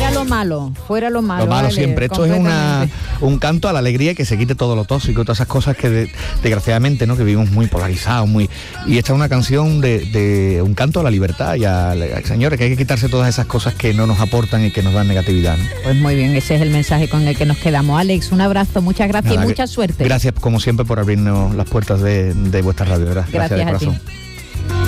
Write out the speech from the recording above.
fuera lo malo. Lo malo, ¿vale? siempre. Esto es un canto a la alegría y que se quite todo lo tóxico, todas esas cosas que desgraciadamente, ¿no?, que vivimos muy polarizados, y esta es una canción de un canto a la libertad y señores, que hay que quitarse todas esas cosas que no nos aportan y que nos dan negatividad, ¿no? Pues muy bien, ese es el mensaje con el que nos quedamos. Alex, un abrazo, muchas gracias. Nada, y mucha suerte. Gracias como siempre por abrirnos las puertas de vuestra radio. Gracias de corazón. A ti.